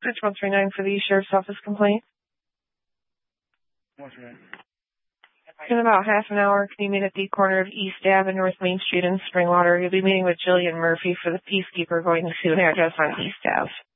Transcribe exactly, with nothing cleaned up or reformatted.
Search one three nine for the Sheriff's Office complaint. What's your name? In about half an hour, can you meet at the corner of East Ave and North Main Street in Springwater? You'll be meeting with Jillian Murphy for the Peacekeeper going to an address on East Ave.